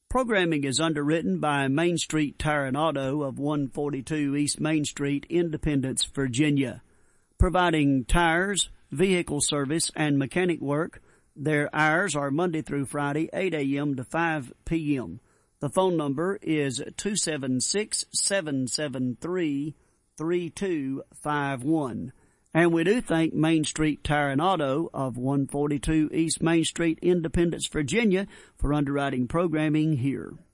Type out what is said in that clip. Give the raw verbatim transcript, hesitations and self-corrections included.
Programming is underwritten by Main Street Tire and Auto of one forty-two East Main Street, Independence, Virginia. Providing tires, vehicle service, and mechanic work. Their hours are Monday through Friday, eight a.m. to five p.m. The phone number is two seven six, seven seven three, three two five one. And we do thank Main Street Tire and Auto of one forty-two East Main Street, Independence, Virginia, for underwriting programming here.